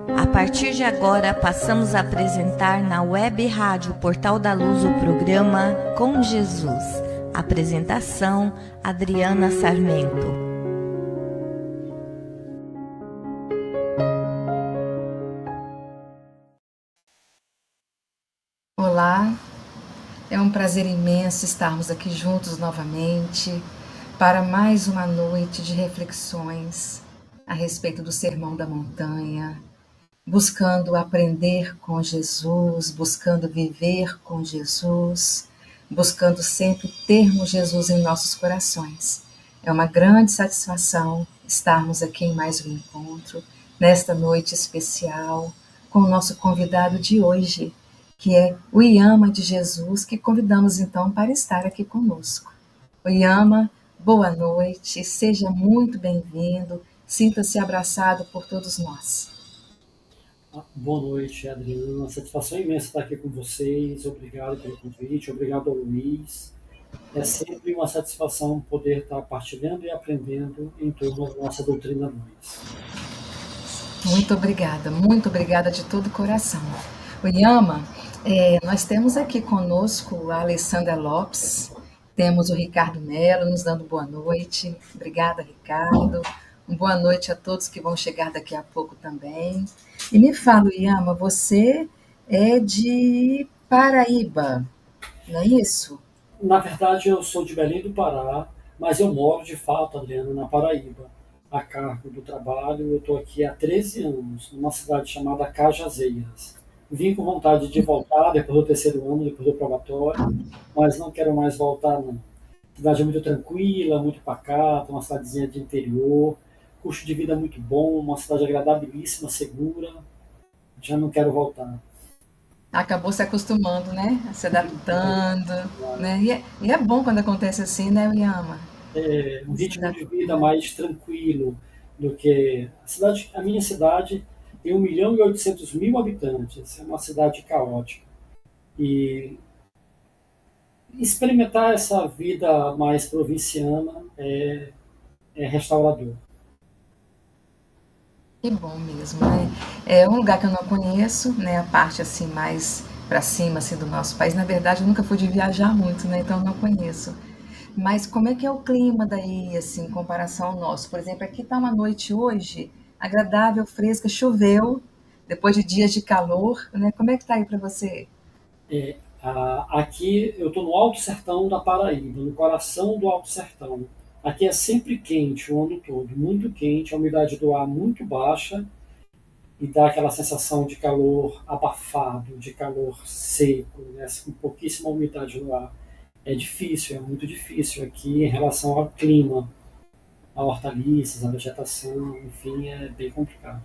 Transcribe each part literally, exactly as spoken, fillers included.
A partir de agora, passamos a apresentar na Web Rádio Portal da Luz o programa Com Jesus. Apresentação, Adriana Sarmento. Olá, é um prazer imenso estarmos aqui juntos novamente para mais uma noite de reflexões a respeito do Sermão da Montanha, buscando aprender com Jesus, buscando viver com Jesus, buscando sempre termos Jesus em nossos corações. É uma grande satisfação estarmos aqui em mais um encontro, nesta noite especial, com o nosso convidado de hoje, que é o Iama de Jesus, que convidamos então para estar aqui conosco. O Iama, boa noite, seja muito bem-vindo, sinta-se abraçado por todos nós. Boa noite, Adriana. Uma satisfação imensa estar aqui com vocês. Obrigado pelo convite, obrigado ao Luiz. É sempre uma satisfação poder estar partilhando e aprendendo em torno da nossa doutrina Luiz. Muito obrigada, muito obrigada de todo o coração. O Iama, é, nós temos aqui conosco a Alessandra Lopes, temos o Ricardo Mello nos dando boa noite. Obrigada, Ricardo. Boa noite a todos que vão chegar daqui a pouco também. E me fala, Iama, você é de Paraíba, não é isso? Na verdade, eu sou de Belém do Pará, mas eu moro de fato, Adriana, na Paraíba. A cargo do trabalho, eu estou aqui há treze anos, numa cidade chamada Cajazeiras. Vim com vontade de voltar depois do terceiro ano, depois do probatório, mas não quero mais voltar, não. A cidade é muito tranquila, muito pacata, uma cidadezinha de interior, custo de vida muito bom, uma cidade agradabilíssima, segura. Já não quero voltar. Acabou se acostumando, né? Se adaptando, né? E é, e é bom quando acontece assim, né, Iama? É um ritmo de vida mais tranquilo do que a cidade. A minha cidade tem um milhão e oitocentos mil habitantes, é uma cidade caótica. E experimentar essa vida mais provinciana é, é restaurador. Que bom mesmo, né? É um lugar que eu não conheço, né? A parte assim mais para cima assim do nosso país. Na verdade, eu nunca fui de viajar muito, né? Então eu não conheço. Mas como é que é o clima daí, assim, em comparação ao nosso? Por exemplo, aqui está uma noite hoje agradável, fresca, choveu depois de dias de calor, né? Como é que está aí para você? É, a, aqui eu estou no Alto Sertão da Paraíba, no coração do Alto Sertão. Aqui é sempre quente o ano todo, muito quente, a umidade do ar muito baixa e dá aquela sensação de calor abafado, de calor seco, né, com pouquíssima umidade no ar. É difícil, é muito difícil aqui em relação ao clima, a hortaliças, a vegetação, enfim, é bem complicado.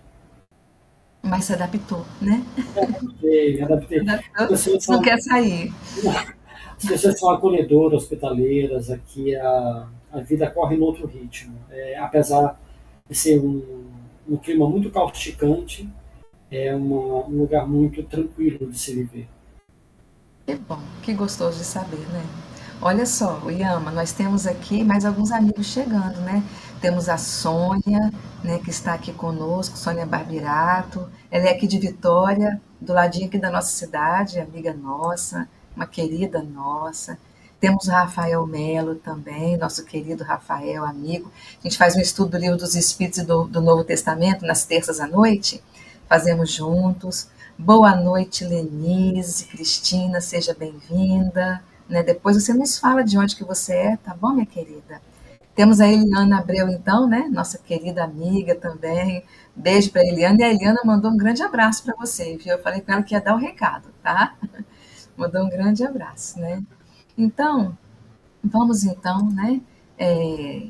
Mas se adaptou, né? Me adaptei, me adaptei. Se adaptou, As pessoas não são, quer sair. as pessoas são acolhedoras, hospitaleiras, aqui a, a vida corre em outro ritmo. É, apesar de ser um, um clima muito causticante, é uma, um lugar muito tranquilo de se viver. Que bom, que gostoso de saber, né? Olha só, o Iama, nós temos aqui mais alguns amigos chegando, né? Temos a Sônia, né, que está aqui conosco, Sônia Barbirato. Ela é aqui de Vitória, do ladinho aqui da nossa cidade, amiga nossa, uma querida nossa. Temos o Rafael Melo também, nosso querido Rafael, amigo. A gente faz um estudo do Livro dos Espíritos e do, do Novo Testamento nas terças à noite. Fazemos juntos. Boa noite, Lenise, Cristina, seja bem-vinda. Né? Depois você nos fala de onde que você é, tá bom, minha querida? Temos a Eliana Abreu, então, né? Nossa querida amiga também. Beijo para a Eliana. E a Eliana mandou um grande abraço para você, viu? Eu falei com ela que ia dar o recado, tá? Mandou um grande abraço, né? Então, vamos então, né? É,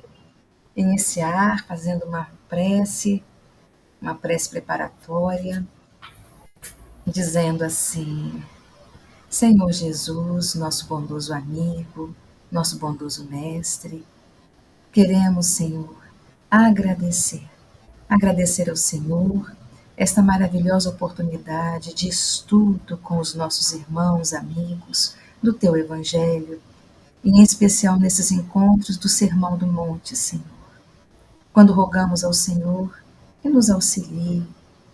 iniciar fazendo uma prece, uma prece preparatória, dizendo assim: Senhor Jesus, nosso bondoso amigo, nosso bondoso mestre, queremos, Senhor, agradecer, agradecer ao Senhor esta maravilhosa oportunidade de estudo com os nossos irmãos, amigos do Teu Evangelho, em especial nesses encontros do Sermão do Monte, Senhor. Quando rogamos ao Senhor que nos auxilie,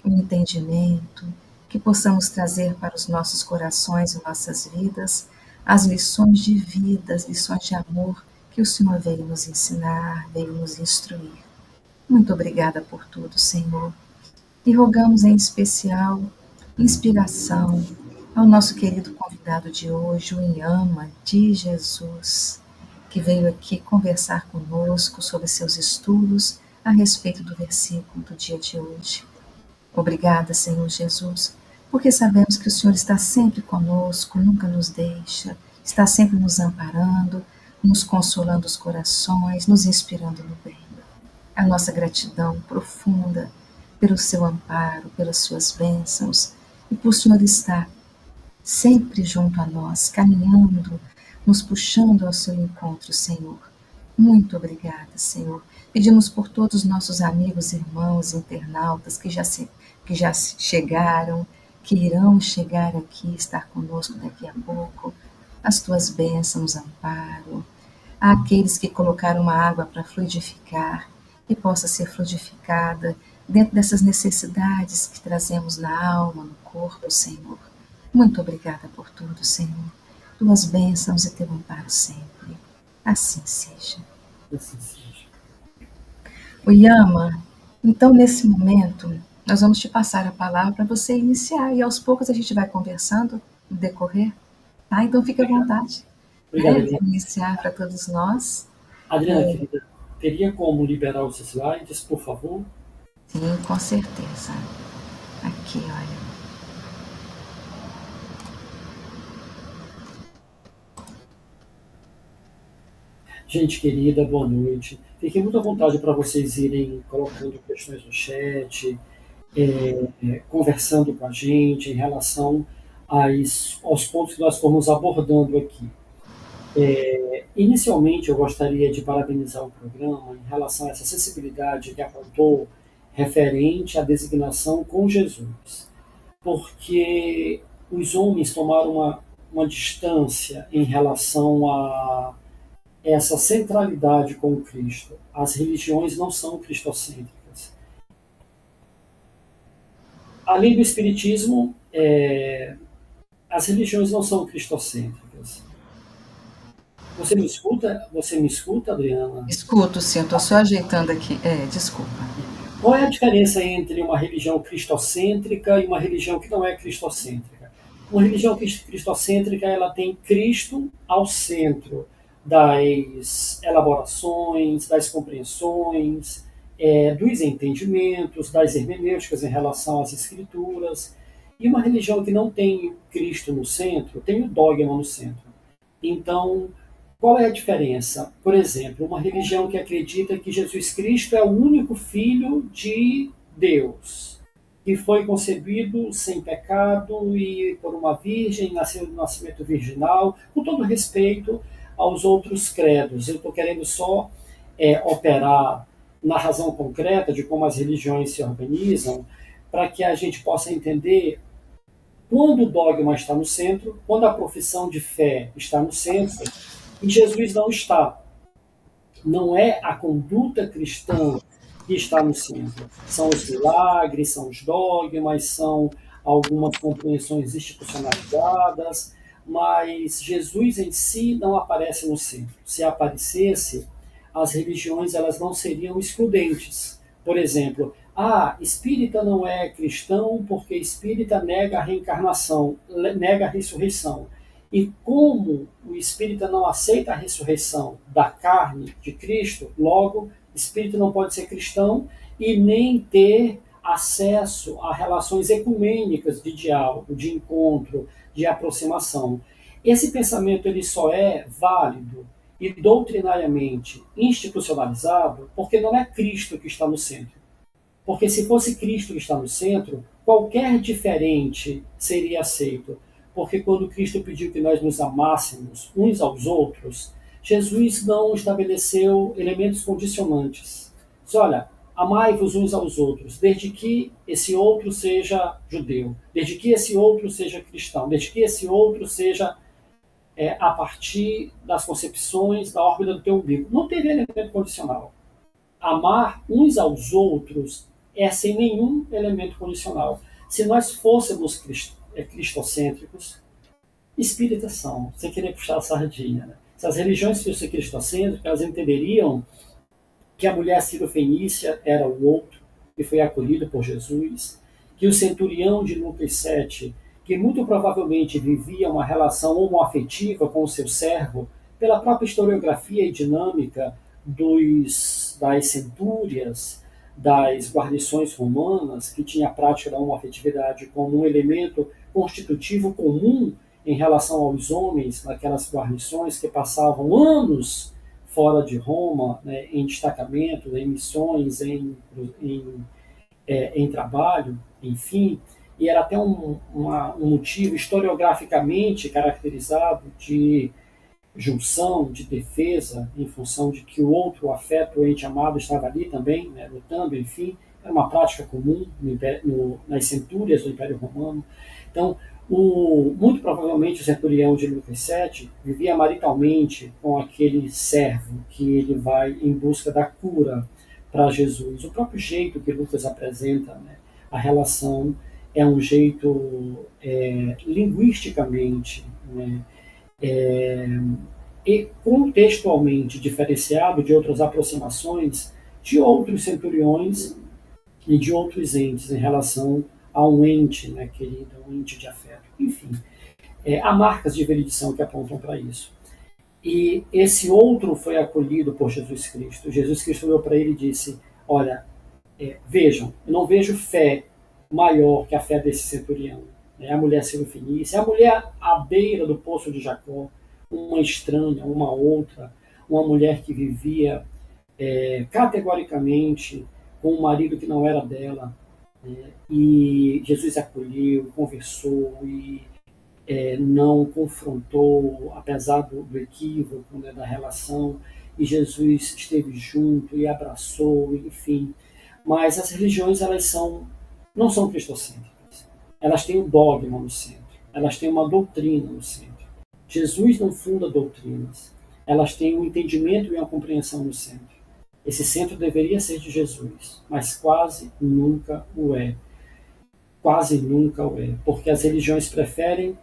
o entendimento, que possamos trazer para os nossos corações e nossas vidas as lições de vida, as lições de amor que o Senhor veio nos ensinar, veio nos instruir. Muito obrigada por tudo, Senhor. E rogamos em especial inspiração ao nosso querido convidado de hoje, o Inhama de Jesus, que veio aqui conversar conosco sobre seus estudos a respeito do versículo do dia de hoje. Obrigada, Senhor Jesus, porque sabemos que o Senhor está sempre conosco, nunca nos deixa, está sempre nos amparando, nos consolando os corações, nos inspirando no bem. A nossa gratidão profunda pelo seu amparo, pelas suas bênçãos e por o Senhor estar sempre junto a nós, caminhando, nos puxando ao seu encontro, Senhor. Muito obrigada, Senhor. Pedimos por todos os nossos amigos, irmãos, internautas que já, se, que já chegaram, que irão chegar aqui, estar conosco daqui a pouco. As tuas bênçãos, amparo. Àqueles que colocaram uma água para fluidificar, que possa ser fluidificada dentro dessas necessidades que trazemos na alma, no corpo, Senhor. Muito obrigada por tudo, Senhor. Tuas bênçãos e teu amparo sempre. Assim seja. Assim seja. Oyama, então nesse momento nós vamos te passar a palavra para você iniciar e aos poucos a gente vai conversando no decorrer, tá? Então fique à vontade. Obrigado, é, para iniciar para todos nós. Adriana, é... querida, teria como liberar os slides, por favor? Sim, com certeza. Aqui, olha. Gente querida, boa noite. Fiquem muito à vontade para vocês irem colocando questões no chat, é, conversando com a gente em relação às, aos pontos que nós formos abordando aqui. É, inicialmente, eu gostaria de parabenizar o programa em relação a essa sensibilidade que apontou referente à designação com Jesus, porque os homens tomaram uma, uma distância em relação a essa centralidade com Cristo. As religiões não são cristocêntricas. Além do Espiritismo, é, as religiões não são cristocêntricas. Você me escuta? Você me escuta, Adriana? Escuto, sim. Estou só ajeitando aqui. É, desculpa. Qual é a diferença entre uma religião cristocêntrica e uma religião que não é cristocêntrica? Uma religião cristocêntrica, ela tem Cristo ao centro das elaborações, das compreensões, é, dos entendimentos, das hermenêuticas em relação às escrituras. E uma religião que não tem Cristo no centro, tem o dogma no centro. Então, qual é a diferença? Por exemplo, uma religião que acredita que Jesus Cristo é o único Filho de Deus, que foi concebido sem pecado e por uma virgem, nasceu no nascimento virginal, com todo respeito aos outros credos. Eu estou querendo só é, operar na razão concreta de como as religiões se organizam, para que a gente possa entender quando o dogma está no centro, quando a profissão de fé está no centro, e Jesus não está. Não é a conduta cristã que está no centro. São os milagres, são os dogmas, são algumas compreensões institucionalizadas, mas Jesus em si não aparece no centro. Se aparecesse, as religiões elas não seriam excludentes. Por exemplo, ah, espírita não é cristão porque espírita nega a reencarnação, nega a ressurreição. E como o espírita não aceita a ressurreição da carne de Cristo, logo, espírita não pode ser cristão e nem ter acesso a relações ecumênicas de diálogo, de encontro, de aproximação. Esse pensamento ele só é válido e doutrinariamente institucionalizado porque não é Cristo que está no centro. Porque se fosse Cristo que está no centro, qualquer diferente seria aceito. Porque quando Cristo pediu que nós nos amássemos uns aos outros, Jesus não estabeleceu elementos condicionantes. Diz, olha, amai-vos uns aos outros, desde que esse outro seja judeu, desde que esse outro seja cristão, desde que esse outro seja é, a partir das concepções da órbita do teu umbigo. Não teve elemento condicional. Amar uns aos outros é sem nenhum elemento condicional. Se nós fôssemos crist cristocêntricos, espíritas são, sem querer puxar a sardinha, né? Se as religiões fossem cristocêntricas, elas entenderiam que a mulher sírio-fenícia era o outro, que foi acolhido por Jesus, que o centurião de Lucas sete, que muito provavelmente vivia uma relação homoafetiva com o seu servo, pela própria historiografia e dinâmica dos, das centúrias, das guarnições romanas, que tinha a prática da homoafetividade como um elemento constitutivo comum em relação aos homens naquelas guarnições que passavam anos fora de Roma, né, em destacamento, em missões, em, em, é, em trabalho, enfim, e era até um, uma, um motivo historiograficamente caracterizado de junção, de defesa, em função de que o outro, o afeto, o ente amado estava ali também, né, lutando, enfim, era uma prática comum no, no, nas centúrias do Império Romano. Então, o, muito provavelmente o centurião de Lucas sete vivia maritalmente com aquele servo que ele vai em busca da cura para Jesus. O próprio jeito que Lucas apresenta, né, a relação é um jeito é, linguisticamente, né, é, e contextualmente diferenciado de outras aproximações de outros centuriões e de outros entes em relação a um ente, né, querido, um ente de afeto. Enfim, é, há marcas de veridição que apontam para isso. E esse outro foi acolhido por Jesus Cristo. Jesus Cristo olhou para ele e disse, olha, é, vejam, eu não vejo fé maior que a fé desse centurião. É a mulher sírio-fenícia, a mulher à beira do poço de Jacó, uma estranha, uma outra, uma mulher que vivia é, categoricamente com um marido que não era dela, né? E Jesus acolheu, conversou e é, não confrontou, apesar do, do equívoco, né, da relação, e Jesus esteve junto e abraçou, enfim. Mas as religiões, elas são, não são cristocêntricas. Elas têm um dogma no centro. Elas têm uma doutrina no centro. Jesus não funda doutrinas. Elas têm um entendimento e uma compreensão no centro. Esse centro deveria ser de Jesus, mas quase nunca o é. Quase nunca o é. Porque as religiões preferem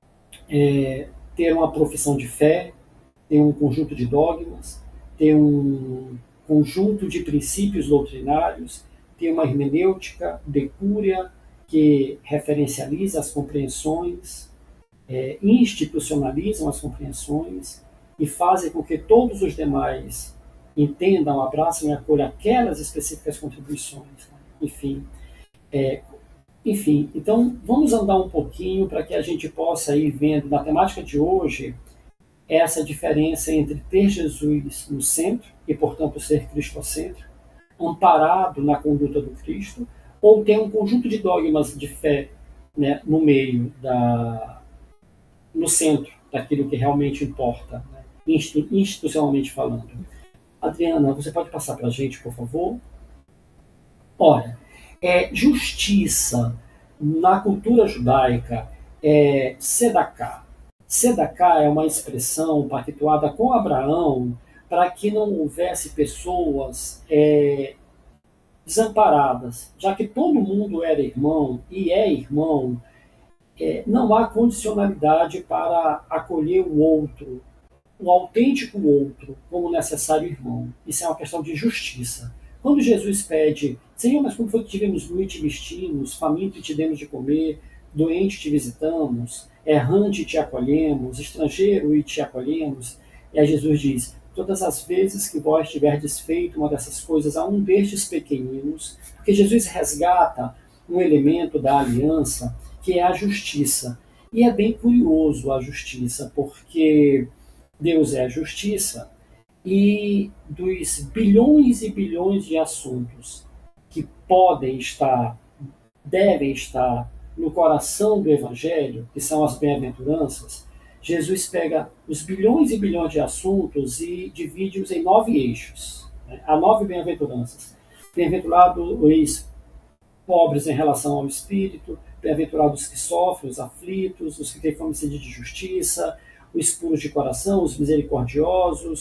é, ter uma profissão de fé, ter um conjunto de dogmas, ter um conjunto de princípios doutrinários, ter uma hermenêutica decúria que referencializa as compreensões, é, institucionalizam as compreensões e fazem com que todos os demais entendam, abracem e acolham aquelas específicas contribuições. Né? Enfim, é, enfim, então vamos andar um pouquinho para que a gente possa ir vendo na temática de hoje essa diferença entre ter Jesus no centro e, portanto, ser cristocêntrico, amparado na conduta do Cristo, ou ter um conjunto de dogmas de fé, né, no meio, da, no centro daquilo que realmente importa, né, institucionalmente falando. Adriana, você pode passar para a gente, por favor? Olha, é, justiça na cultura judaica é sedaká. Sedaká é uma expressão pactuada com Abraão para que não houvesse pessoas é, desamparadas, já que todo mundo era irmão e é irmão, é, não há condicionalidade para acolher o outro, o autêntico outro, como necessário irmão. Isso é uma questão de justiça. Quando Jesus pede, Senhor, mas como foi que tivemos noite e vestimos, faminto e te demos de comer, doente te visitamos, errante te acolhemos, estrangeiro e te acolhemos, e aí Jesus diz, todas as vezes que vós tiverdes feito uma dessas coisas a um destes pequeninos, porque Jesus resgata um elemento da aliança, que é a justiça. E é bem curioso a justiça, porque Deus é a justiça, e dos bilhões e bilhões de assuntos que podem estar, devem estar no coração do Evangelho, que são as bem-aventuranças, Jesus pega os bilhões e bilhões de assuntos e divide-os em nove eixos. Né? Há nove bem-aventuranças. Bem-aventurados os pobres em relação ao espírito, bem-aventurados os que sofrem, os aflitos, os que têm fome e sede de justiça, os puros de coração, os misericordiosos,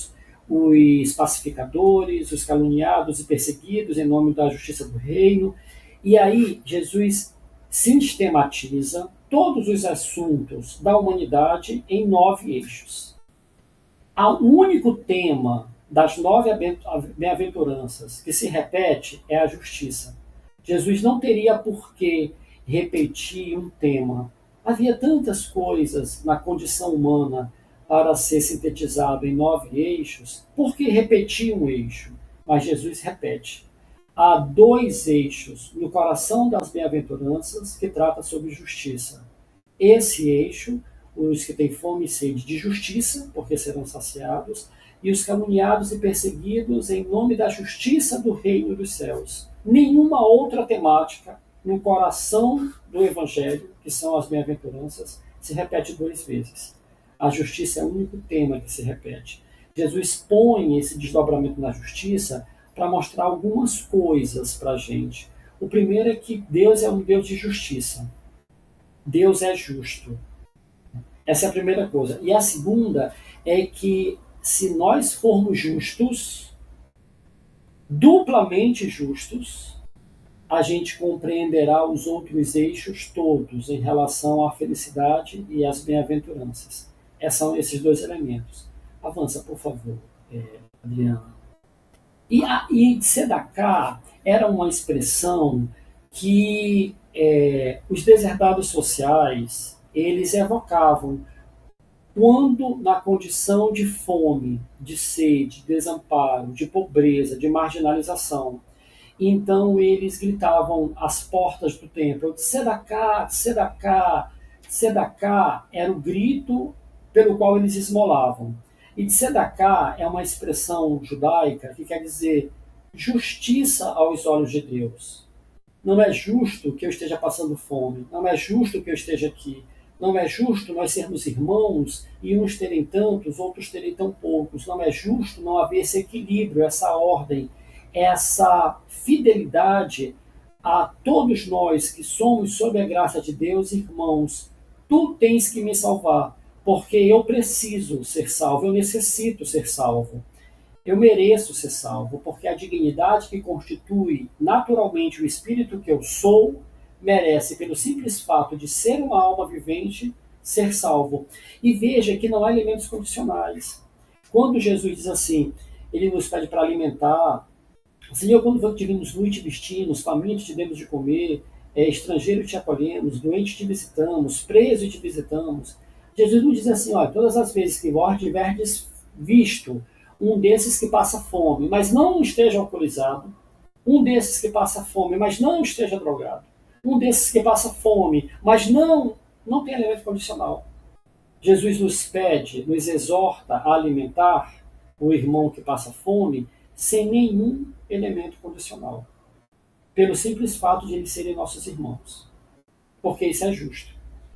os pacificadores, os caluniados e perseguidos em nome da justiça do reino. E aí Jesus sistematiza todos os assuntos da humanidade em nove eixos. O único tema das nove bem-aventuranças que se repete é a justiça. Jesus não teria por que repetir um tema. Havia tantas coisas na condição humana para ser sintetizado em nove eixos, por que repetir um eixo? Mas Jesus repete. Há dois eixos no coração das bem-aventuranças que trata sobre justiça. Esse eixo, os que têm fome e sede de justiça, porque serão saciados, e os caluniados e perseguidos em nome da justiça do reino dos céus. Nenhuma outra temática no coração do Evangelho, que são as bem-aventuranças, se repete duas vezes. A justiça é o único tema que se repete. Jesus põe esse desdobramento na justiça para mostrar algumas coisas para a gente. O primeiro é que Deus é um Deus de justiça. Deus é justo. Essa é a primeira coisa. E a segunda é que se nós formos justos, duplamente justos, a gente compreenderá os outros eixos todos em relação à felicidade e às bem-aventuranças. São esses dois elementos. Avança, por favor, é, Adriana. E, a, e Tzedakah era uma expressão que é, os deserdados sociais eles evocavam quando na condição de fome, de sede, de desamparo, de pobreza, de marginalização. Então eles gritavam às portas do templo, Tzedakah, Tzedakah, Tzedakah era o grito pelo qual eles esmolavam. E Tzedakah é uma expressão judaica que quer dizer justiça aos olhos de Deus. Não é justo que eu esteja passando fome, não é justo que eu esteja aqui, não é justo nós sermos irmãos e uns terem tantos, outros terem tão poucos, não é justo não haver esse equilíbrio, essa ordem, essa fidelidade a todos nós que somos, sob a graça de Deus, irmãos. Tu tens que me salvar, porque eu preciso ser salvo, eu necessito ser salvo. Eu mereço ser salvo, porque a dignidade que constitui naturalmente o espírito que eu sou, merece, pelo simples fato de ser uma alma vivente, ser salvo. E veja que não há elementos condicionais. Quando Jesus diz assim, ele nos pede para alimentar, Senhor, quando te vimos nu e te vestimos, faminto te demos de comer, é, estrangeiro te acolhemos, doente te visitamos, preso te visitamos. Jesus nos diz assim, olha, todas as vezes que vós tiverdes visto um desses que passa fome, mas não esteja alcoolizado, um desses que passa fome, mas não esteja drogado, um desses que passa fome, mas não, não tem elemento condicional. Jesus nos pede, nos exorta a alimentar o irmão que passa fome sem nenhum elemento condicional, pelo simples fato de eles serem nossos irmãos, porque isso é justo.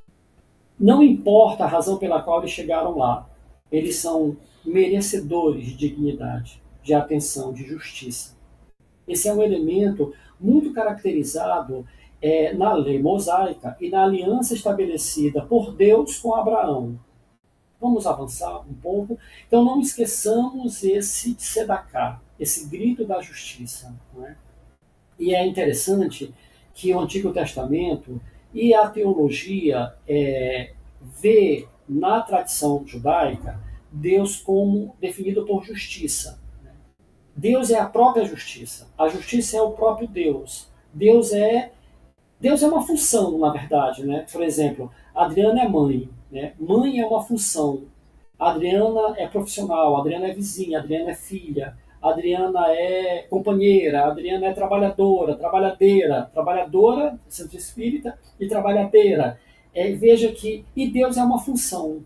Não importa a razão pela qual eles chegaram lá, eles são merecedores de dignidade, de atenção, de justiça. Esse é um elemento muito caracterizado é, na lei mosaica e na aliança estabelecida por Deus com Abraão. Vamos avançar um pouco. Então não esqueçamos esse Tzedakah, esse grito da justiça. Não é? E é interessante que o Antigo Testamento e a teologia é, vê na tradição judaica Deus como definido por justiça. Deus é a própria justiça. A justiça é o próprio Deus. Deus é, Deus é uma função, na verdade. Né? Por exemplo, a Adriana é mãe. Né? Mãe é uma função. A Adriana é profissional, a Adriana é vizinha, a Adriana é filha, a Adriana é companheira, a Adriana é trabalhadora, trabalhadeira, trabalhadora, centro espírita, e trabalhadeira. É, veja que, e Deus é uma função.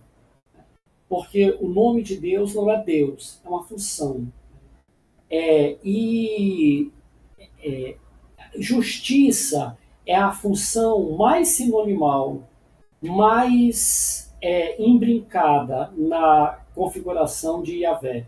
Porque o nome de Deus não é Deus, é uma função. É, e é, justiça é a função mais sinonimal, mais é, imbrincada na configuração de Yahvé.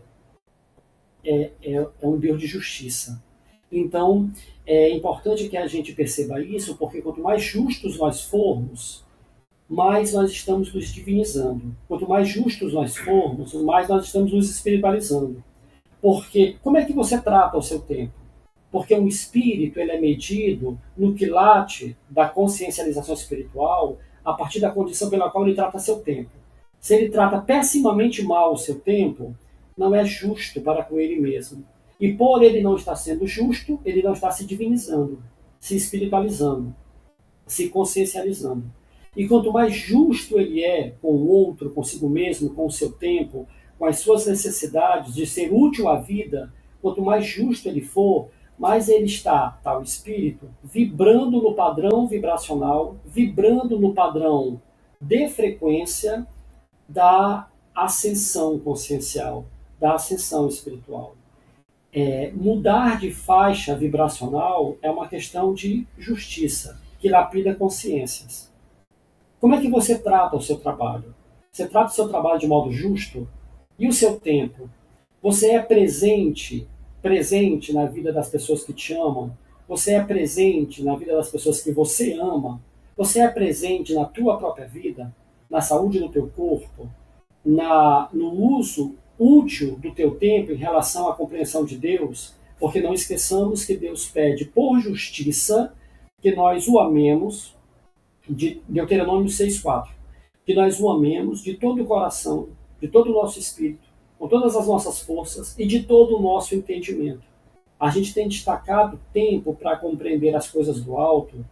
É, é, é um Deus de justiça. Então, é importante que a gente perceba isso, porque quanto mais justos nós formos, mais nós estamos nos divinizando. Quanto mais justos nós formos, mais nós estamos nos espiritualizando. Porque como é que você trata o seu tempo? Porque um espírito ele é medido no quilate da consciencialização espiritual a partir da condição pela qual ele trata seu tempo. Se ele trata pessimamente mal o seu tempo, não é justo para com ele mesmo. E por ele não estar sendo justo, ele não está se divinizando, se espiritualizando, se consciencializando. E quanto mais justo ele é com o outro, consigo mesmo, com o seu tempo, com as suas necessidades de ser útil à vida, quanto mais justo ele for, mais ele está, tal espírito, vibrando no padrão vibracional, vibrando no padrão de frequência da ascensão consciencial, da ascensão espiritual. É, mudar de faixa vibracional é uma questão de justiça, que lapida consciências. Como é que você trata o seu trabalho? Você trata o seu trabalho de modo justo? E o seu tempo? Você é presente, presente na vida das pessoas que te amam? Você é presente na vida das pessoas que você ama? Você é presente na tua própria vida? Na saúde do teu corpo? Na, no uso útil do teu tempo em relação à compreensão de Deus? Porque não esqueçamos que Deus pede por justiça que nós o amemos, de Deuteronômio seis, quatro, que nós o amemos de todo o coração, de todo o nosso espírito, com todas as nossas forças e de todo o nosso entendimento. A gente tem destacado tempo para compreender as coisas do alto,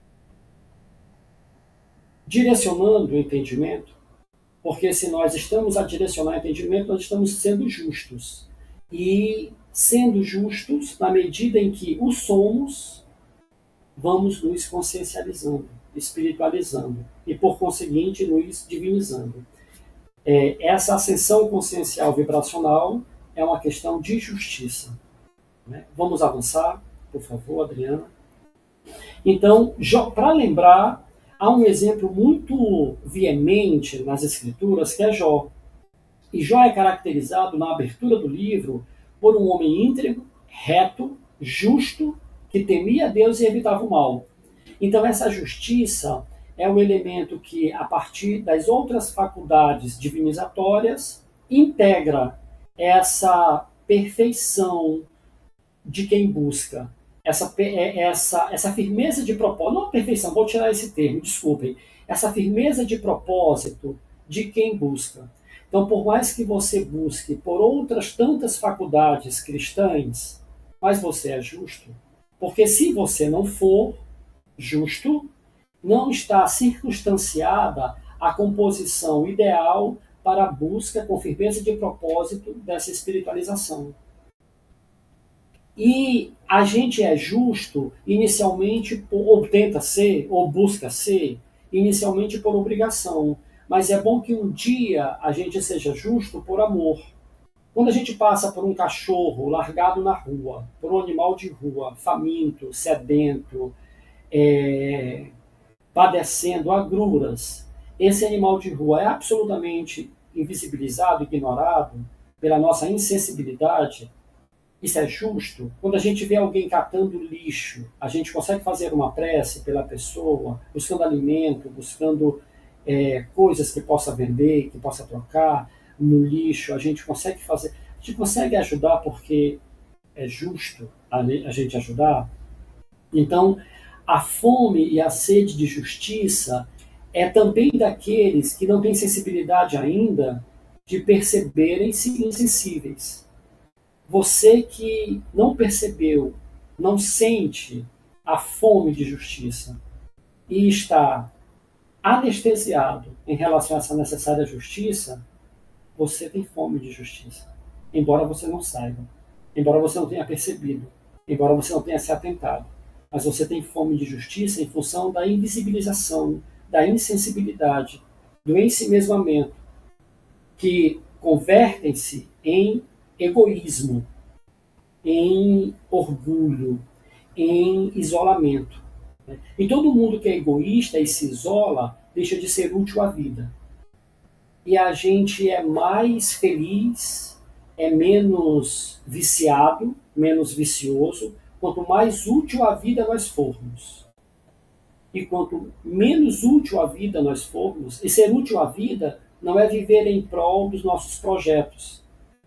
direcionando o entendimento, porque se nós estamos a direcionar o entendimento, nós estamos sendo justos. E sendo justos, na medida em que o somos, vamos nos consciencializando, espiritualizando e, por conseguinte, nos divinizando. É, essa ascensão consciencial vibracional é uma questão de justiça. Né? Vamos avançar, por favor, Adriana. Então, para lembrar, há um exemplo muito veemente nas Escrituras, que é Jó. E Jó é caracterizado na abertura do livro por um homem íntegro, reto, justo, que temia Deus e evitava o mal. Então essa justiça é um elemento que, a partir das outras faculdades divinizatórias, integra essa perfeição de quem busca, essa, essa, essa firmeza de propósito, não perfeição, vou tirar esse termo, desculpem, essa firmeza de propósito de quem busca. Então, por mais que você busque por outras tantas faculdades cristãs, mas você é justo, porque se você não for justo, não está circunstanciada a composição ideal para a busca com firmeza de propósito dessa espiritualização. E a gente é justo inicialmente, por, ou tenta ser, ou busca ser, inicialmente por obrigação. Mas é bom que um dia a gente seja justo por amor. Quando a gente passa por um cachorro largado na rua, por um animal de rua, faminto, sedento, é, padecendo agruras, esse animal de rua é absolutamente invisibilizado, ignorado pela nossa insensibilidade. Isso é justo? Quando a gente vê alguém catando lixo, a gente consegue fazer uma prece pela pessoa, buscando alimento, buscando é, coisas que possa vender, que possa trocar no lixo, a gente consegue fazer, a gente consegue ajudar porque é justo a, a gente ajudar. Então, a fome e a sede de justiça é também daqueles que não têm sensibilidade ainda de perceberem-se insensíveis. Você que não percebeu, não sente a fome de justiça e está anestesiado em relação a essa necessária justiça, você tem fome de justiça. Embora você não saiba, embora você não tenha percebido, embora você não tenha se atentado. Mas você tem fome de justiça em função da invisibilização, da insensibilidade, do ensimesmamento, que convertem-se em egoísmo, em orgulho, em isolamento. E todo mundo que é egoísta e se isola deixa de ser útil à vida. E a gente é mais feliz, é menos viciado, menos vicioso, quanto mais útil à vida nós formos. E quanto menos útil à vida nós formos, e ser útil à vida não é viver em prol dos nossos projetos,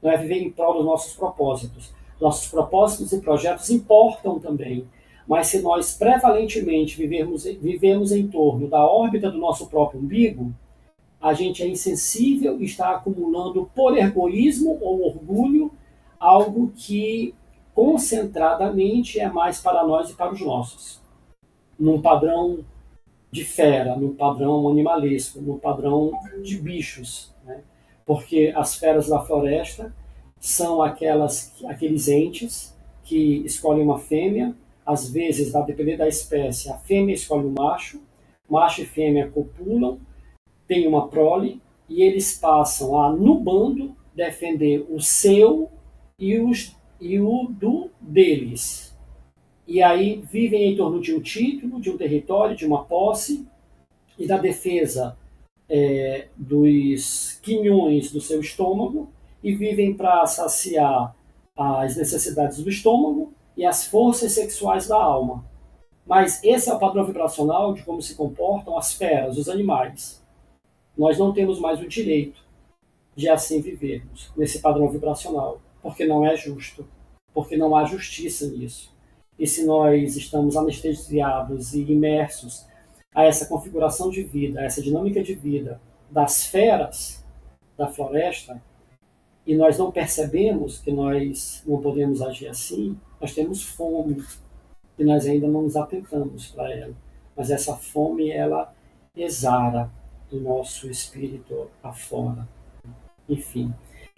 não é viver em prol dos nossos propósitos. Nossos propósitos e projetos importam também, mas se nós prevalentemente vivermos, vivemos em torno da órbita do nosso próprio umbigo, a gente é insensível e está acumulando por egoísmo ou orgulho algo que concentradamente é mais para nós e para os nossos. Num padrão de fera, num padrão animalesco, num padrão de bichos, né? Porque as feras da floresta são aquelas, aqueles entes que escolhem uma fêmea, às vezes, a depender da espécie, a fêmea escolhe o macho, macho e fêmea copulam, tem uma prole, e eles passam a, no bando, defender o seu e, os, e o do deles. E aí vivem em torno de um título, de um território, de uma posse, e da defesa é, dos quinhões do seu estômago, e vivem para saciar as necessidades do estômago e as forças sexuais da alma. Mas esse é o padrão vibracional de como se comportam as feras, os animais. Nós não temos mais o direito de assim vivermos, nesse padrão vibracional, porque não é justo, porque não há justiça nisso. E se nós estamos anestesiados e imersos a essa configuração de vida, a essa dinâmica de vida das feras da floresta, e nós não percebemos que nós não podemos agir assim, nós temos fome, e nós ainda não nos atentamos para ela. Mas essa fome, ela exara do nosso espírito afora. Enfim.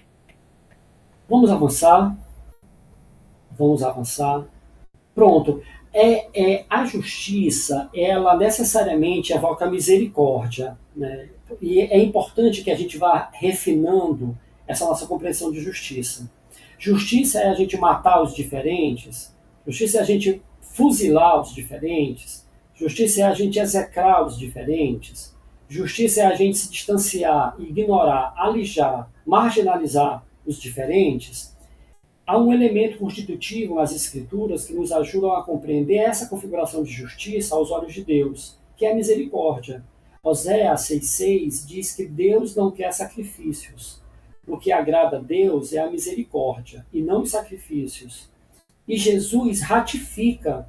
Vamos avançar. Vamos avançar. Pronto. É, é, a justiça, ela necessariamente evoca a misericórdia, né? E é importante que a gente vá refinando essa nossa compreensão de justiça. Justiça é a gente matar os diferentes, justiça é a gente fuzilar os diferentes, justiça é a gente execrar os diferentes, justiça é a gente se distanciar, ignorar, alijar, marginalizar os diferentes. Há um elemento constitutivo nas Escrituras que nos ajudam a compreender essa configuração de justiça aos olhos de Deus, que é a misericórdia. Oséias seis seis diz que Deus não quer sacrifícios. O que agrada a Deus é a misericórdia e não os sacrifícios. E Jesus ratifica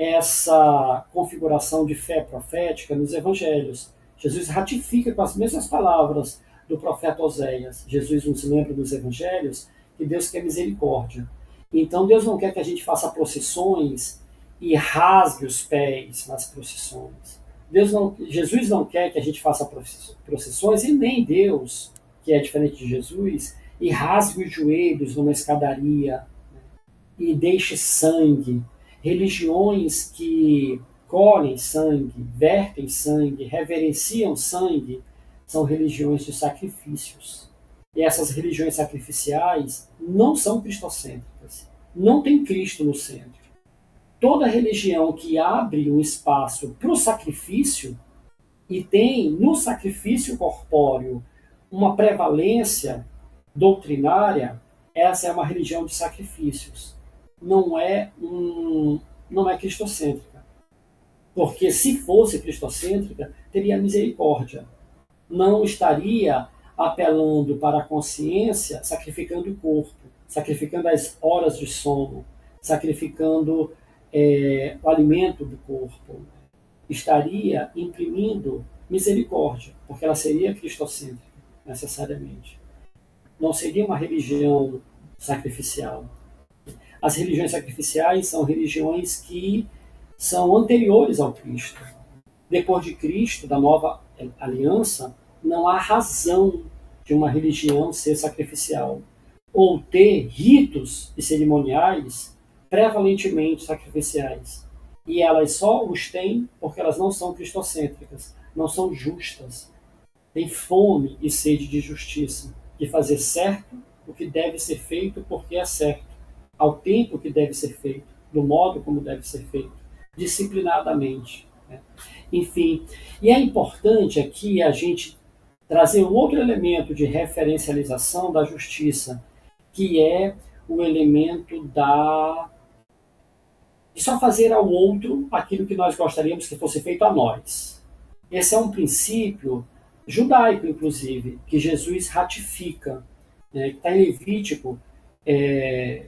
essa configuração de fé profética nos evangelhos. Jesus ratifica com as mesmas palavras do profeta Oséias. Jesus nos lembra nos evangelhos que Deus quer misericórdia. Então Deus não quer que a gente faça procissões e rasgue os pés nas procissões. Deus não, Jesus não quer que a gente faça procissões, e nem Deus, que é diferente de Jesus, e rasgue os joelhos numa escadaria, né, e deixe sangue. Religiões que colhem sangue, vertem sangue, reverenciam sangue, são religiões de sacrifícios. E essas religiões sacrificiais não são cristocêntricas. Não tem Cristo no centro. Toda religião que abre um espaço para o sacrifício e tem no sacrifício corpóreo uma prevalência doutrinária, essa é uma religião de sacrifícios. Não é, um, não é cristocêntrica. Porque se fosse cristocêntrica, teria misericórdia. Não estaria apelando para a consciência, sacrificando o corpo, sacrificando as horas de sono, sacrificando é, o alimento do corpo. Estaria imprimindo misericórdia, porque ela seria cristocêntrica, necessariamente. Não seria uma religião sacrificial. As religiões sacrificiais são religiões que são anteriores ao Cristo. Depois de Cristo, da nova aliança, não há razão de uma religião ser sacrificial ou ter ritos e cerimoniais prevalentemente sacrificiais. E elas só os têm porque elas não são cristocêntricas, não são justas. Têm fome e sede de justiça, de fazer certo o que deve ser feito porque é certo, ao tempo que deve ser feito, do modo como deve ser feito, disciplinadamente, né? Enfim, e é importante aqui a gente trazer um outro elemento de referencialização da justiça, que é o elemento da de só fazer ao outro aquilo que nós gostaríamos que fosse feito a nós. Esse é um princípio judaico, inclusive, que Jesus ratifica. né, que está em Levítico, é,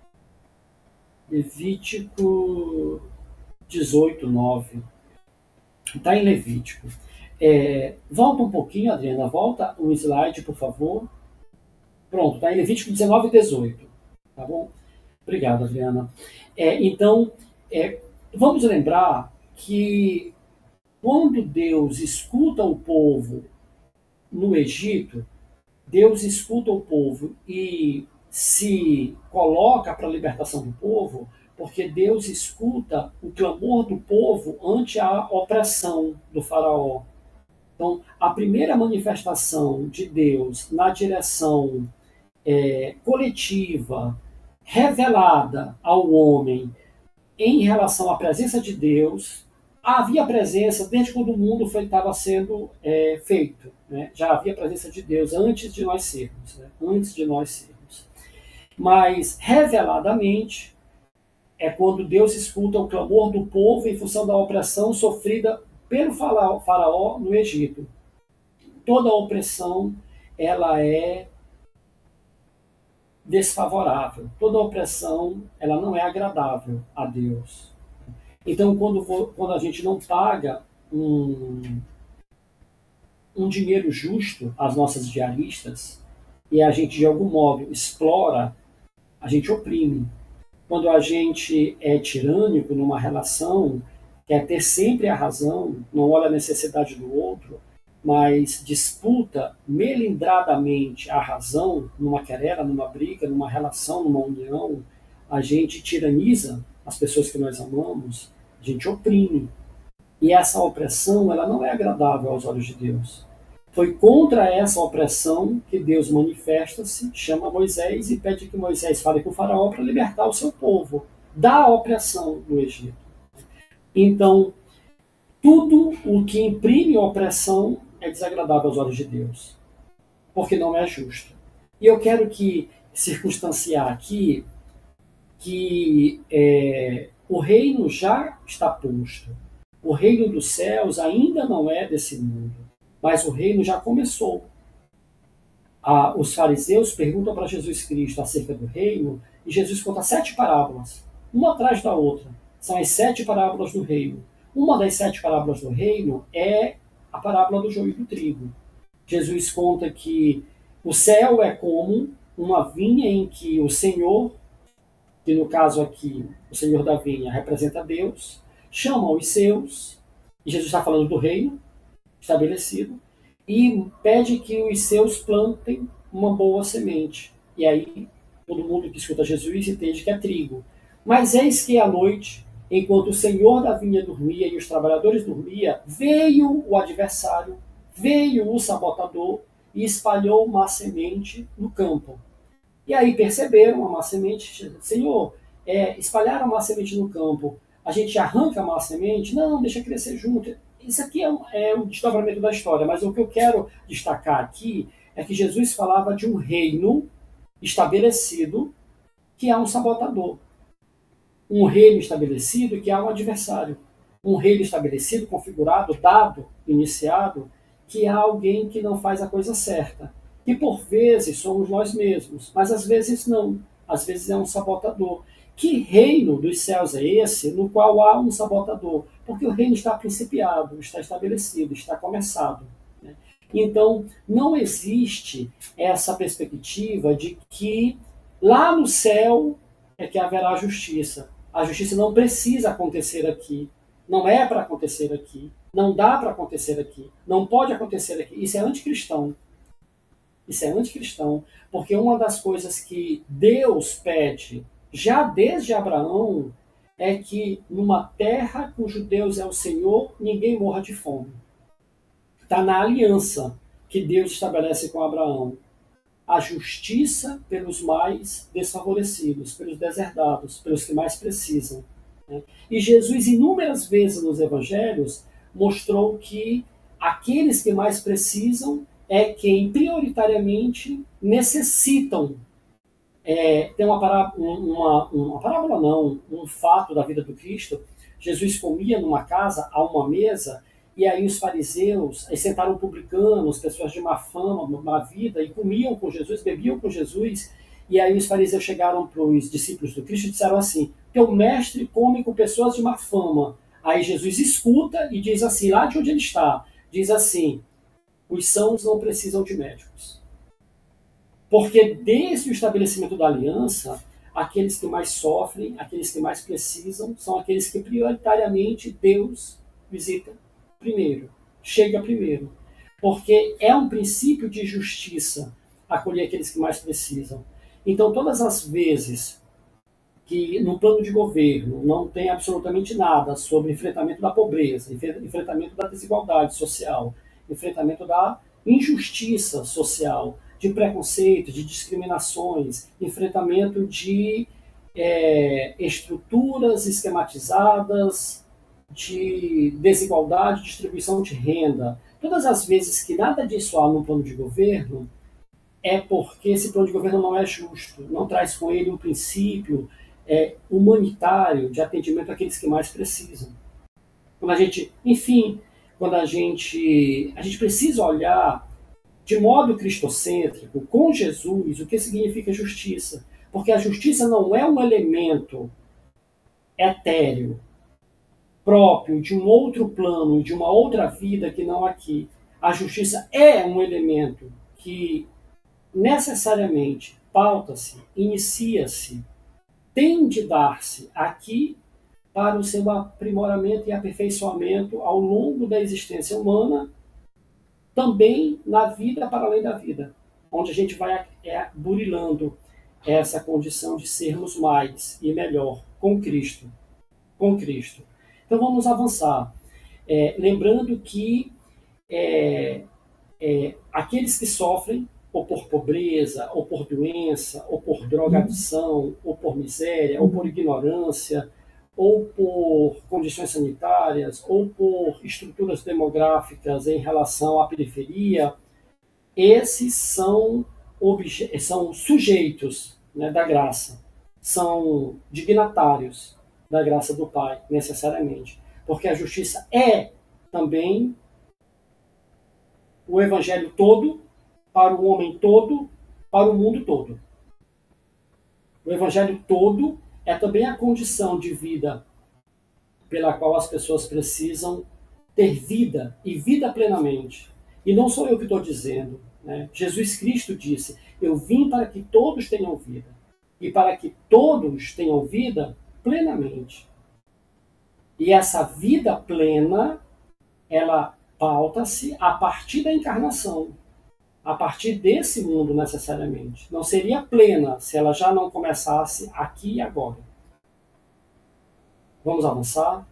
Levítico dezoito, nove. Está em Levítico. É, volta um pouquinho, Adriana, volta um slide, por favor. Pronto, está em Levítico dezenove e dezoito. Tá bom? Obrigado, Adriana. É, então, é, vamos lembrar que quando Deus escuta o povo no Egito, Deus escuta o povo e se coloca para a libertação do povo, porque Deus escuta o clamor do povo ante a opressão do faraó. Então, a primeira manifestação de Deus na direção é, coletiva, revelada ao homem em relação à presença de Deus, havia presença desde quando o mundo estava sendo é, feito. Né? Já havia presença de Deus antes de nós sermos. Né? Antes de nós sermos. Mas, reveladamente, é quando Deus escuta o clamor do povo em função da opressão sofrida pelo faraó no Egito. Toda opressão, ela é desfavorável. Toda opressão, ela não é agradável a Deus. Então, quando, quando a gente não paga um, um dinheiro justo às nossas diaristas e a gente, de algum modo, explora, a gente oprime. Quando a gente é tirânico numa relação, quer ter sempre a razão, não olha a necessidade do outro, mas disputa melindradamente a razão numa querela, numa briga, numa relação, numa união, a gente tiraniza as pessoas que nós amamos, a gente oprime. E essa opressão, ela não é agradável aos olhos de Deus. Foi contra essa opressão que Deus manifesta-se, chama Moisés e pede que Moisés fale com o faraó para libertar o seu povo da opressão do Egito. Então, tudo o que imprime opressão é desagradável aos olhos de Deus, porque não é justo. E eu quero que circunstanciar aqui que é, o reino já está posto. O reino dos céus ainda não é desse mundo, mas o reino já começou. Ah, os fariseus perguntam para Jesus Cristo acerca do reino, e Jesus conta sete parábolas, uma atrás da outra. São as sete parábolas do reino. Uma das sete parábolas do reino é a parábola do joio e do trigo. Jesus conta que o céu é como uma vinha em que o Senhor, que no caso aqui, o Senhor da vinha representa Deus, chama os seus, e Jesus está falando do reino estabelecido, e pede que os seus plantem uma boa semente. E aí todo mundo que escuta Jesus entende que é trigo. Mas eis que à noite, enquanto o Senhor da vinha dormia e os trabalhadores dormiam, veio o adversário, veio o sabotador e espalhou má semente no campo. E aí perceberam a má semente, Senhor, é, espalharam a má semente no campo, a gente arranca a má semente? Não, deixa crescer junto. Isso aqui é um, é um desdobramento da história, mas o que eu quero destacar aqui é que Jesus falava de um reino estabelecido que há um sabotador. Um reino estabelecido que há um adversário. Um reino estabelecido, configurado, dado, iniciado, que há alguém que não faz a coisa certa. Que por vezes somos nós mesmos, mas às vezes não. Às vezes é um sabotador. Que reino dos céus é esse no qual há um sabotador? Porque o reino está principiado, está estabelecido, está começado. Né? Então, não existe essa perspectiva de que lá no céu é que haverá justiça. A justiça não precisa acontecer aqui. Não é para acontecer aqui. Não dá para acontecer aqui. Não pode acontecer aqui. Isso é anticristão. Isso é anticristão. Porque uma das coisas que Deus pede, já desde Abraão, é que numa terra cujo Deus é o Senhor, ninguém morra de fome. Está na aliança que Deus estabelece com Abraão. A justiça pelos mais desfavorecidos, pelos deserdados, pelos que mais precisam. Né? E Jesus, inúmeras vezes nos evangelhos, mostrou que aqueles que mais precisam é quem prioritariamente necessitam. É, tem uma parábola, uma, uma parábola não, um fato da vida do Cristo. Jesus comia numa casa, a uma mesa, e aí os fariseus, aí sentaram publicanos, pessoas de má fama, má vida, e comiam com Jesus, bebiam com Jesus, e aí os fariseus chegaram para os discípulos do Cristo e disseram assim: teu mestre come com pessoas de má fama. Aí Jesus escuta e diz assim, lá de onde ele está, diz assim: os sãos não precisam de médicos. Porque desde o estabelecimento da aliança, aqueles que mais sofrem, aqueles que mais precisam, são aqueles que prioritariamente Deus visita primeiro, chega primeiro. Porque é um princípio de justiça acolher aqueles que mais precisam. Então, todas as vezes que no plano de governo não tem absolutamente nada sobre enfrentamento da pobreza, enfrentamento da desigualdade social, enfrentamento da injustiça social, de preconceito, de discriminações, enfrentamento de é, estruturas esquematizadas, de desigualdade, distribuição de renda. Todas as vezes que nada disso há no plano de governo, é porque esse plano de governo não é justo, não traz com ele um princípio é, humanitário de atendimento àqueles que mais precisam. Quando a gente, enfim, quando a gente, a gente precisa olhar de modo cristocêntrico, com Jesus, o que significa justiça. Porque a justiça não é um elemento etéreo, próprio de um outro plano, de uma outra vida que não aqui. A justiça é um elemento que necessariamente pauta-se, inicia-se, tem de dar-se aqui para o seu aprimoramento e aperfeiçoamento ao longo da existência humana, também na vida para além da vida, onde a gente vai é, burilando essa condição de sermos mais e melhor com Cristo. Com Cristo. Então vamos avançar. É, lembrando que é, é, aqueles que sofrem, ou por pobreza, ou por doença, ou por drogadição, ou por miséria, ou por ignorância, ou por condições sanitárias, ou por estruturas demográficas em relação à periferia, esses são, obje- são sujeitos, né, da graça, são dignatários da graça do Pai, necessariamente. Porque a justiça é também o evangelho todo, para o homem todo, para o mundo todo. O evangelho todo é também a condição de vida pela qual as pessoas precisam ter vida, e vida plenamente. E não sou eu que estou dizendo, né? Jesus Cristo disse: eu vim para que todos tenham vida, e para que todos tenham vida plenamente. E essa vida plena, ela pauta-se a partir da encarnação, a partir desse mundo necessariamente. Não seria plena se ela já não começasse aqui e agora. Vamos avançar?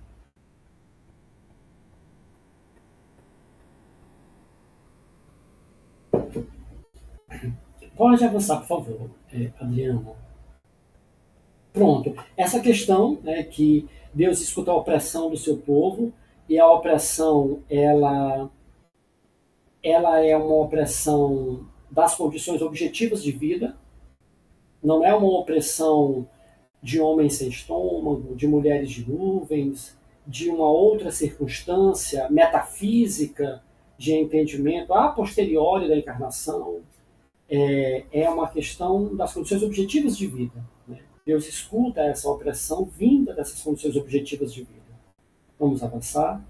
Pode avançar, por favor, Adriana. Pronto. Essa questão é que Deus escuta a opressão do seu povo, e a opressão, ela, ela é uma opressão das condições objetivas de vida, não é uma opressão de homens sem estômago, de mulheres de nuvens, de uma outra circunstância metafísica de entendimento a posteriori da encarnação. É, é uma questão das condições objetivas de vida, né? Deus escuta essa opressão vinda dessas condições objetivas de vida. Vamos avançar.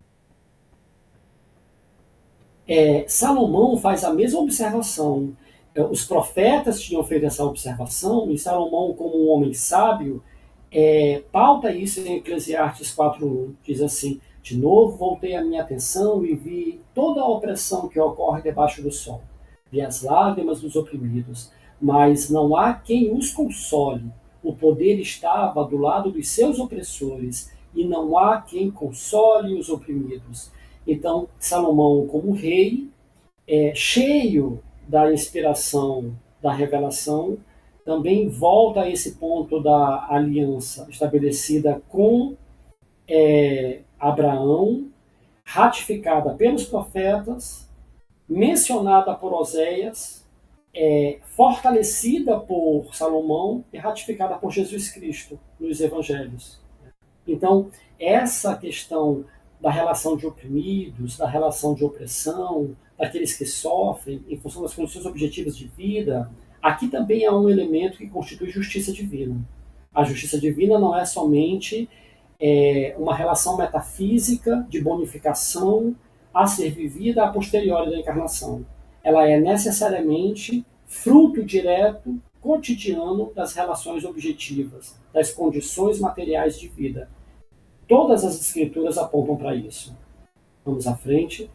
É, Salomão faz a mesma observação. Os profetas tinham feito essa observação, e Salomão, como um homem sábio, é, pauta isso em Eclesiastes quatro um. Diz assim: de novo voltei a minha atenção e vi toda a opressão que ocorre debaixo do sol. Vi as lágrimas dos oprimidos, mas não há quem os console. O poder estava do lado dos seus opressores, e não há quem console os oprimidos. Então, Salomão, como rei, é, cheio da inspiração, da revelação, também volta a esse ponto da aliança estabelecida com é, Abraão, ratificada pelos profetas, mencionada por Oséias, é, fortalecida por Salomão e ratificada por Jesus Cristo nos evangelhos. Então, essa questão da relação de oprimidos, da relação de opressão, daqueles que sofrem em função das condições objetivas de vida, aqui também há um elemento que constitui justiça divina. A justiça divina não é somente é, uma relação metafísica de bonificação a ser vivida a posteriori da encarnação. Ela é necessariamente fruto direto, cotidiano das relações objetivas, das condições materiais de vida. Todas as escrituras apontam para isso. Vamos à frente.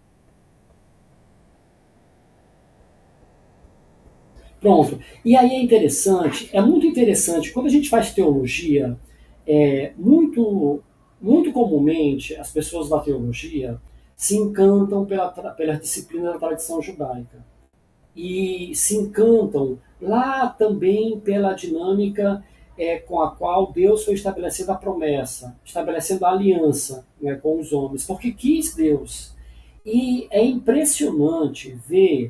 Pronto. E aí é interessante, é muito interessante, quando a gente faz teologia, é, muito, muito comumente as pessoas da teologia se encantam pela, pela disciplina da tradição judaica. E se encantam lá também pela dinâmica é, com a qual Deus foi estabelecendo a promessa, estabelecendo a aliança, né, com os homens, porque quis Deus. E é impressionante ver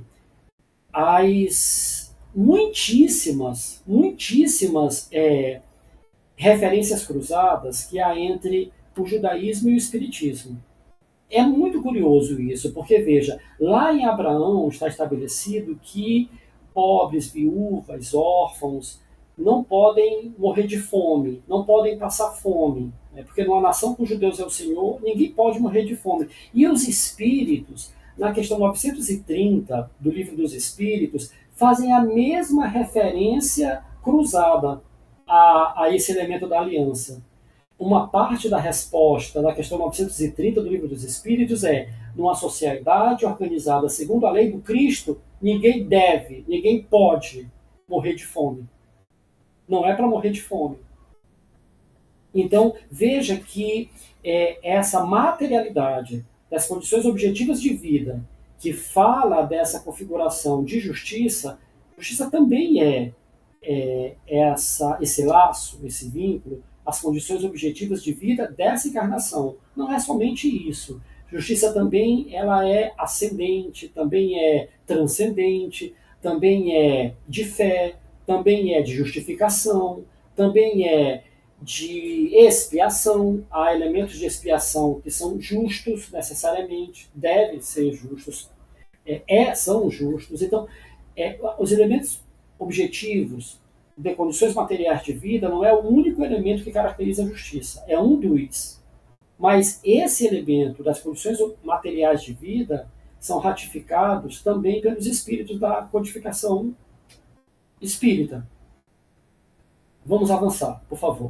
as muitíssimas, muitíssimas é, referências cruzadas que há entre o judaísmo e o espiritismo. É muito curioso isso, porque, veja, lá em Abraão está estabelecido que pobres, viúvas, órfãos não podem morrer de fome, não podem passar fome, né? Porque numa nação cujo Deus é o Senhor, ninguém pode morrer de fome. E os espíritos, na questão novecentos e trinta do Livro dos Espíritos, fazem a mesma referência cruzada a, a esse elemento da aliança. Uma parte da resposta da questão novecentos e trinta do Livro dos Espíritos é: numa sociedade organizada segundo a lei do Cristo, ninguém deve, ninguém pode morrer de fome. Não é para morrer de fome. Então, veja que é, essa materialidade das condições objetivas de vida, que fala dessa configuração de justiça, justiça também é, é essa, esse laço, esse vínculo, as condições objetivas de vida dessa encarnação. Não é somente isso. Justiça também ela é ascendente, também é transcendente, também é de fé, também é de justificação, também é de expiação. Há elementos de expiação que são justos necessariamente, devem ser justos, é, é, são justos. Então, é, os elementos objetivos de condições materiais de vida não é o único elemento que caracteriza a justiça, é um dos. Mas esse elemento das condições materiais de vida são ratificados também pelos espíritos da codificação espírita. Vamos avançar, por favor.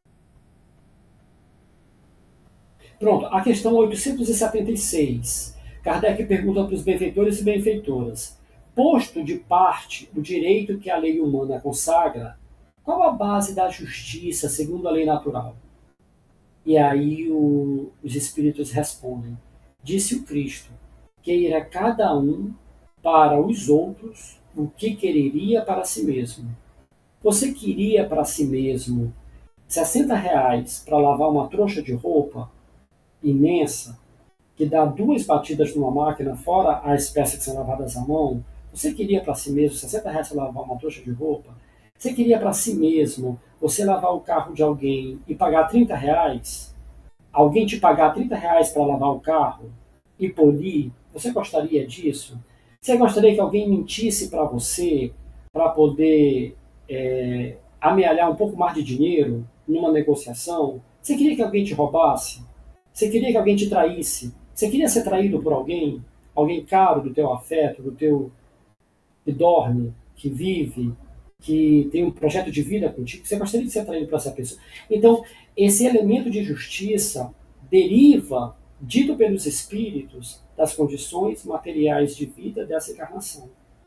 Pronto, a questão oitocentos e setenta e seis. Kardec pergunta para os benfeitores e benfeitoras: posto de parte o direito que a lei humana consagra, qual a base da justiça segundo a lei natural? E aí o, os espíritos respondem: disse o Cristo, queira cada um para os outros o que quereria para si mesmo. Você queria para si mesmo sessenta reais para lavar uma trouxa de roupa imensa, que dá duas batidas numa máquina, fora as peças que são lavadas à mão? Você queria para si mesmo sessenta reais para lavar uma trouxa de roupa? Você queria para si mesmo você lavar o carro de alguém e pagar trinta reais? Alguém te pagar trinta reais para lavar o carro e polir? Você gostaria disso? Você gostaria que alguém mentisse para você para poder é, amealhar um pouco mais de dinheiro numa negociação? Você queria que alguém te roubasse? Você queria que alguém te traísse? Você queria ser traído por alguém? Alguém caro do teu afeto, do teu que dorme, que vive, que tem um projeto de vida contigo? Você gostaria de ser traído por essa pessoa? Então, esse elemento de justiça deriva, dito pelos espíritos, das condições materiais de vida dessa encarnação.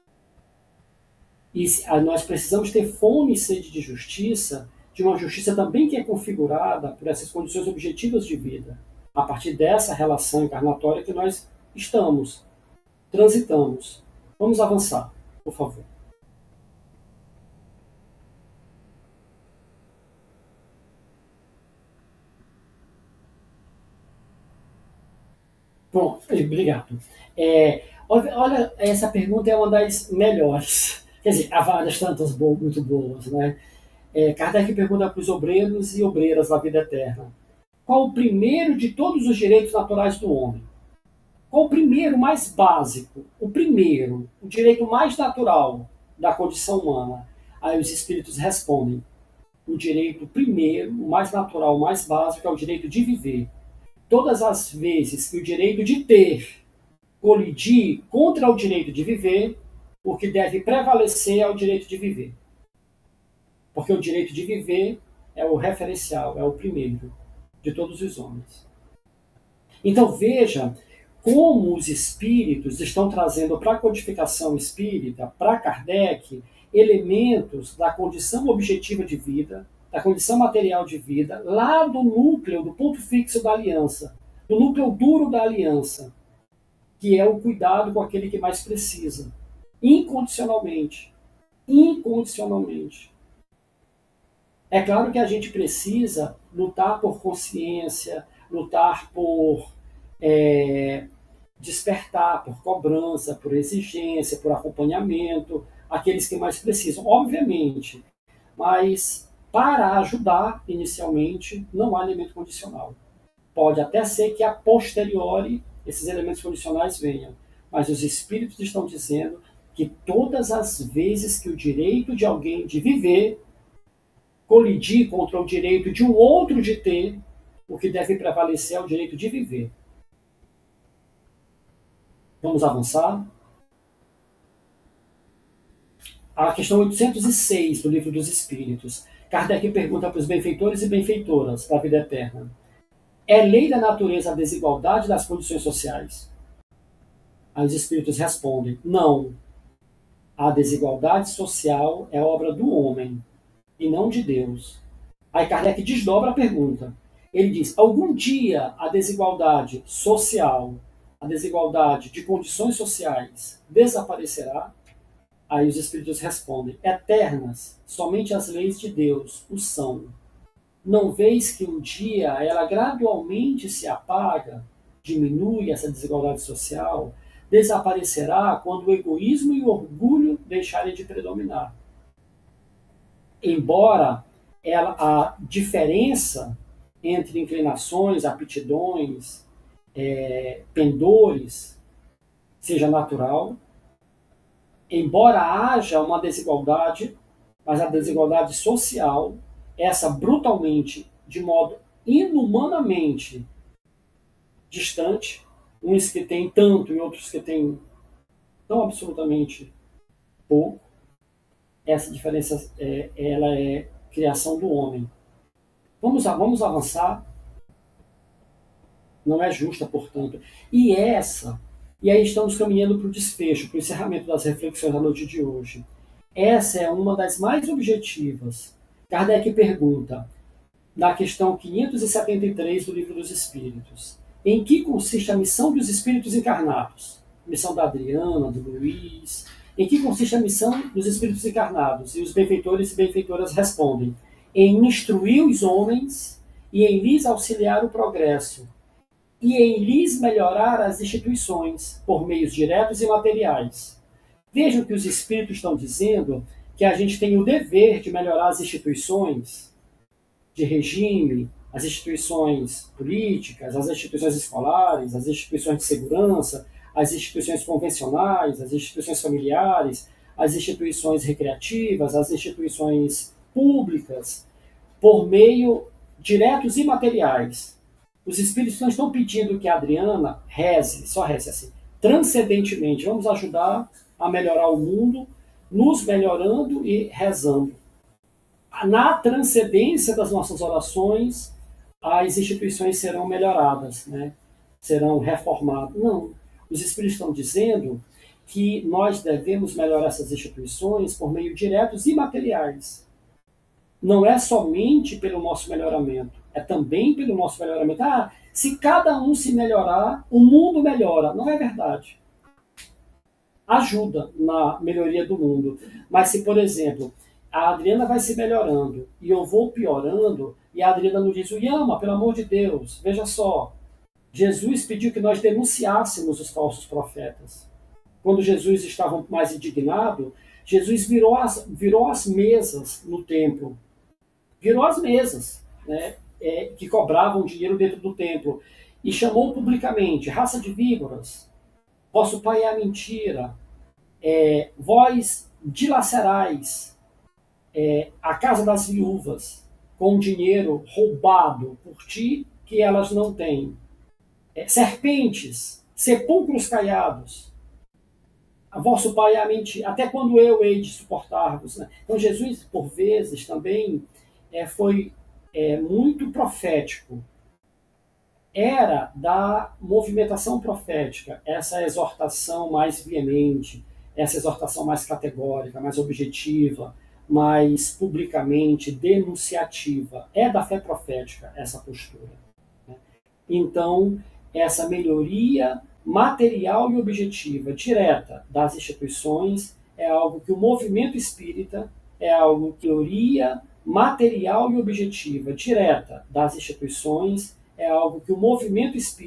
E nós precisamos ter fome e sede de justiça, de uma justiça também que é configurada por essas condições objetivas de vida, a partir dessa relação encarnatória que nós estamos, transitamos. Vamos avançar, por favor. Bom, obrigado. É, olha, essa pergunta é uma das melhores. Quer dizer, há várias tantas boas, muito boas, né? É, Kardec pergunta para os obreiros e obreiras da vida eterna: qual o primeiro de todos os direitos naturais do homem? Qual o primeiro mais básico? O primeiro, o direito mais natural da condição humana? Aí os espíritos respondem: o direito primeiro, o mais natural, o mais básico, é o direito de viver. Todas as vezes que o direito de ter colidir contra o direito de viver, o que deve prevalecer é o direito de viver. Porque o direito de viver é o referencial, é o primeiro de todos os homens. Então veja como os espíritos estão trazendo para a codificação espírita, para Kardec, elementos da condição objetiva de vida, da condição material de vida, lá do núcleo, do ponto fixo da aliança, do núcleo duro da aliança, que é o cuidado com aquele que mais precisa, incondicionalmente. Incondicionalmente. É claro que a gente precisa lutar por consciência, lutar por é, despertar, por cobrança, por exigência, por acompanhamento, aqueles que mais precisam, obviamente. Mas para ajudar, inicialmente, não há elemento condicional. Pode até ser que a posteriori esses elementos condicionais venham, mas os espíritos estão dizendo que todas as vezes que o direito de alguém de viver colidir contra o direito de um outro de ter, o que deve prevalecer é o direito de viver. Vamos avançar? A questão oitocentos e seis do Livro dos Espíritos. Kardec pergunta para os benfeitores e benfeitoras da vida eterna: é lei da natureza a desigualdade das condições sociais? Aí os espíritos respondem: não. A desigualdade social é obra do homem e não de Deus. Aí Kardec desdobra a pergunta. Ele diz: algum dia a desigualdade social, a desigualdade de condições sociais desaparecerá? Aí os espíritos respondem: eternas, somente as leis de Deus o são. Não vês que um dia ela gradualmente se apaga, diminui essa desigualdade social, desaparecerá quando o egoísmo e o orgulho deixarem de predominar. Embora ela, a diferença entre inclinações, aptidões, é, pendores seja natural, embora haja uma desigualdade, mas a desigualdade social, essa brutalmente, de modo inumanamente distante, uns que têm tanto e outros que têm tão absolutamente pouco, essa diferença é, ela é criação do homem. Vamos, vamos avançar. Não é justa, portanto. E essa, e aí estamos caminhando para o desfecho, para o encerramento das reflexões da noite de hoje. Essa é uma das mais objetivas. Kardec pergunta, na questão quinhentos e setenta e três do Livro dos Espíritos: em que consiste a missão dos espíritos encarnados? Missão da Adriana, do Luiz. Em que consiste a missão dos espíritos encarnados? E os benfeitores e benfeitoras respondem: em instruir os homens e em lhes auxiliar o progresso, e em lhes melhorar as instituições, por meios diretos e materiais. Vejam que os espíritos estão dizendo que a gente tem o dever de melhorar as instituições de regime, as instituições políticas, as instituições escolares, as instituições de segurança, as instituições convencionais, as instituições familiares, as instituições recreativas, as instituições públicas, por meio diretos e materiais. Os espíritos não estão pedindo que a Adriana reze, só reze assim, transcendentemente. Vamos ajudar a melhorar o mundo, nos melhorando e rezando. Na transcendência das nossas orações, as instituições serão melhoradas, né? Serão reformadas. Não. Os espíritos estão dizendo que nós devemos melhorar essas instituições por meio diretos e materiais. Não é somente pelo nosso melhoramento, é também pelo nosso melhoramento. Ah, se cada um se melhorar, o mundo melhora. Não é verdade. Ajuda na melhoria do mundo. Mas se, por exemplo, a Adriana vai se melhorando e eu vou piorando, e a Adriana nos diz: Yama, pelo amor de Deus, veja só, Jesus pediu que nós denunciássemos os falsos profetas. Quando Jesus estava mais indignado, Jesus virou as, virou as mesas no templo. Virou as mesas, né? é, que cobravam dinheiro dentro do templo, e chamou publicamente: raça de víboras, vosso pai é a mentira, é, vós dilacerais é, a casa das viúvas com dinheiro roubado por ti que elas não têm. É, serpentes, sepulcros caiados, a vosso pai é a mentira, até quando eu hei de suportar-vos? Né? Então Jesus, por vezes, também é, foi é, muito profético. Era da movimentação profética essa exortação mais veemente, essa exortação mais categórica, mais objetiva, mais publicamente denunciativa. É da fé profética essa postura. Né? Então, essa melhoria material e objetiva direta das instituições é algo que o movimento espírita, é algo que a melhoria material e objetiva direta das instituições é algo que o movimento espírita